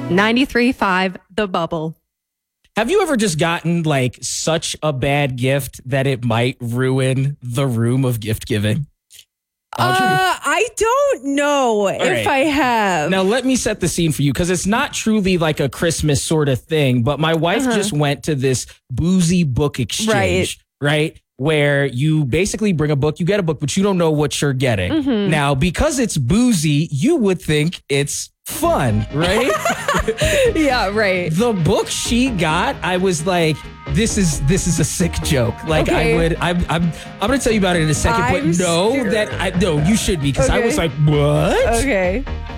93.5 The Bubble. Have you ever just gotten like such a bad gift that it might ruin the room of gift giving? Audrey? I don't know if right. I have. Now, let me set the scene for you because it's not truly like a Christmas sort of thing, but my wife just went to this boozy book exchange, right? Where you basically bring a book, you get a book, but you don't know what you're getting. Now, because it's boozy, you would think it's fun, right? Yeah, right. The book she got, I was like, this is a sick joke. Like Okay. I'm going to tell you about it in a second, I'm but no, scared. no, you should be because I was like, what? Okay.